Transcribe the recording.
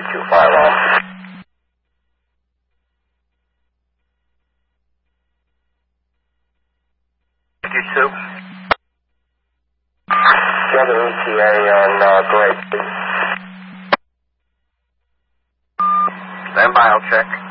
too far along. Soup. Another ETA on Gray, please. Stand by, I'll check.